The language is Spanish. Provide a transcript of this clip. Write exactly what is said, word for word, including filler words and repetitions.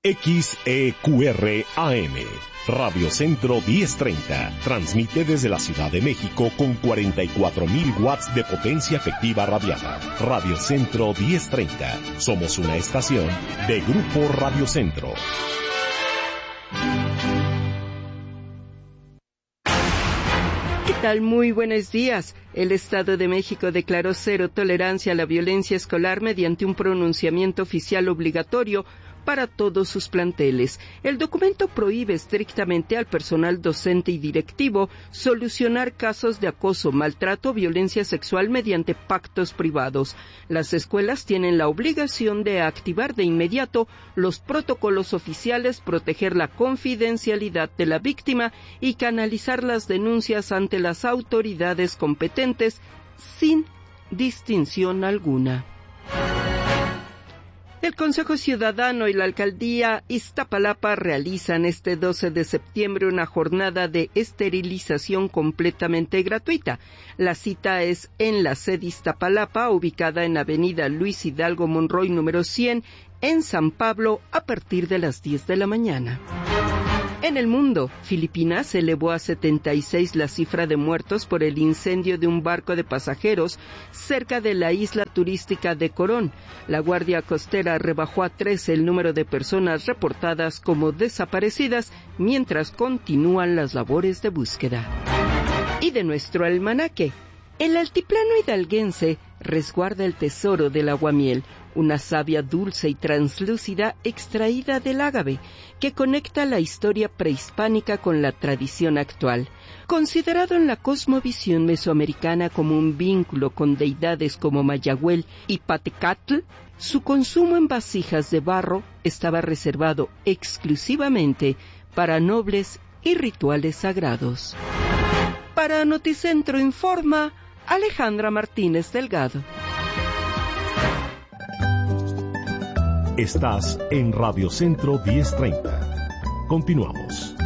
X E Q R A M, Radio Centro diez treinta, transmite desde la Ciudad de México con cuarenta y cuatro mil watts de potencia efectiva radiada. Radio Centro diez treinta, somos una estación de Grupo Radio Centro. ¿Qué tal? Muy buenos días. El Estado de México declaró cero tolerancia a la violencia escolar mediante un pronunciamiento oficial obligatorio para todos sus planteles. El documento prohíbe estrictamente al personal docente y directivo solucionar casos de acoso, maltrato o violencia sexual mediante pactos privados. Las escuelas tienen la obligación de activar de inmediato los protocolos oficiales, proteger la confidencialidad de la víctima y canalizar las denuncias ante las autoridades competentes sin distinción alguna. El Consejo Ciudadano y la Alcaldía Iztapalapa realizan este doce de septiembre una jornada de esterilización completamente gratuita. La cita es en la sede Iztapalapa, ubicada en Avenida Luis Hidalgo Monroy número cien, en San Pablo, a partir de las diez de la mañana. En el mundo, Filipinas elevó a setenta y seis la cifra de muertos por el incendio de un barco de pasajeros cerca de la isla turística de Coron. La Guardia Costera rebajó a trece el número de personas reportadas como desaparecidas mientras continúan las labores de búsqueda. Y de nuestro almanaque, el altiplano hidalguense resguarda el tesoro del aguamiel, una savia dulce y translúcida extraída del ágave, que conecta la historia prehispánica con la tradición actual. Considerado en la cosmovisión mesoamericana como un vínculo con deidades como Mayahuel y Patecatl, su consumo en vasijas de barro estaba reservado exclusivamente para nobles y rituales sagrados. Para Noticentro informa Alejandra Martínez Delgado. Estás en Radio Centro diez treinta. Continuamos.